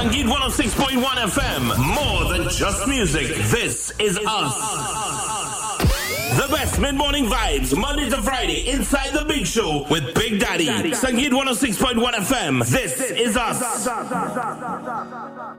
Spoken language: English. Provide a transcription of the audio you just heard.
Sangeet 106.1 FM. More than just music. This is us. The best mid-morning vibes, Monday to Friday, inside the Big Show with Big Daddy. Sangeet 106.1 FM. This is us.